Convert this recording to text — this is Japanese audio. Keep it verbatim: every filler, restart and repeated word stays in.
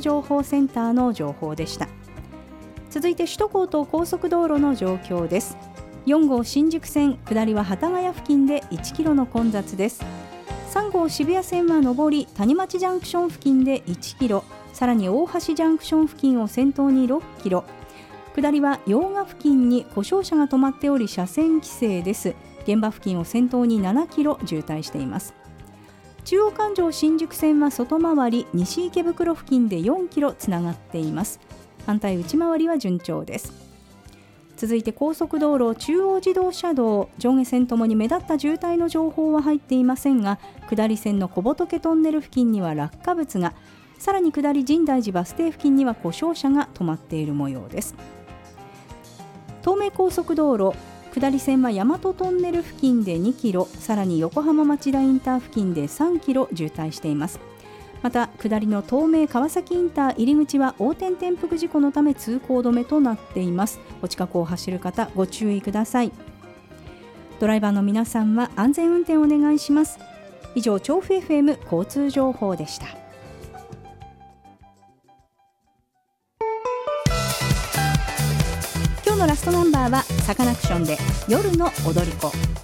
情報センターの情報でした。続いて首都高と高速道路の状況です。よん号新宿線下りは幡ヶ谷付近でいちキロの混雑です。さん号渋谷線は上り谷町ジャンクション付近でいちキロ、さらに大橋ジャンクション付近を先頭にろっキロ、下りは用賀付近に故障車が止まっており車線規制です。現場付近を先頭にななキロ渋滞しています。中央環状新宿線は外回り西池袋付近でよんキロつながっています。反対内回りは順調です。続いて高速道路中央自動車道上下線ともに目立った渋滞の情報は入っていませんが、下り線の小仏トンネル付近には落下物が、さらに下り深大寺バス停付近には故障車が止まっている模様です。東名高速道路下り線は大和トンネル付近でにキロ、さらに横浜町田インター付近でさんキロ渋滞しています。また下りの東名川崎インター入り口は横転転覆事故のため通行止めとなっています。お近くを走る方ご注意ください。ドライバーの皆さんは安全運転をお願いします。以上調布 エフエム 交通情報でした。今日のラストナンバーはサカナクションで夜の踊り子。